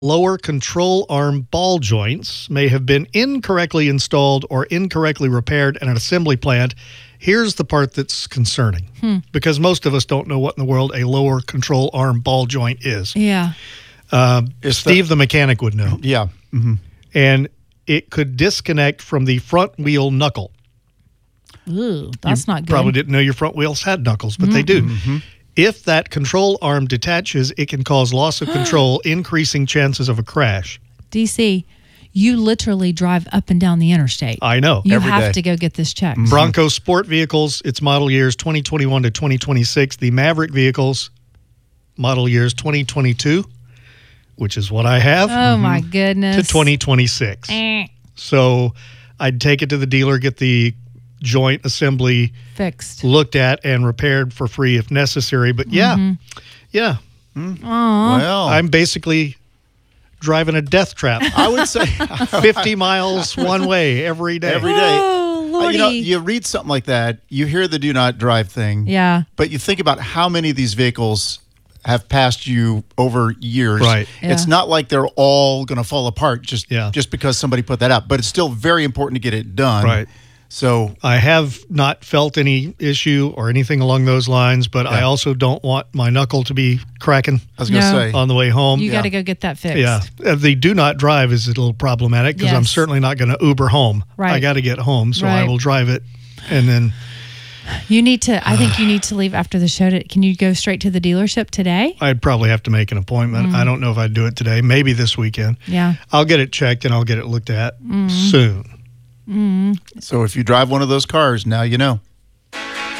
Lower control arm ball joints may have been incorrectly installed or incorrectly repaired at an assembly plant. Here's the part that's concerning because most of us don't know what in the world a lower control arm ball joint is. Yeah. Steve, the mechanic, would know. Yeah. And it could disconnect from the front wheel knuckle. Ooh, that's not good. Probably didn't know your front wheels had knuckles, but they do. If that control arm detaches, it can cause loss of control, increasing chances of a crash. DC, you literally drive up and down the interstate. I know. You every have day. to go get this checked. Bronco Sport vehicles, its model years 2021 to 2026. The Maverick vehicles, model years 2022, which is what I have, Oh, my goodness. to 2026. So I'd take it to the dealer, get the joint assembly Fixed. looked at and repaired for free if necessary. But yeah, Well, I'm basically driving a death trap. I would say 50 miles one way every day. every day. Oh, Lordy. You read something like that, you hear the do not drive thing, Yeah. but you think about how many of these vehicles have passed you over years. Right. It's Yeah. not like they're all going to fall apart just because somebody put that out, but it's still very important to get it done. Right. So I have not felt any issue or anything along those lines, but I also don't want my knuckle to be cracking I was going to No. say, on the way home. You got to go get that fixed. Yeah. The do not drive is a little problematic because I'm Yes. certainly not going to Uber home. Right. I got to get home, so I Right. will drive it. And then You need to, I think you need to leave after the show. Can you go straight to the dealership today? I'd probably have to make an appointment. I don't know if I'd do it today, maybe this weekend. Yeah. I'll get it checked and I'll get it looked at soon. so if you drive one of those cars, now you know.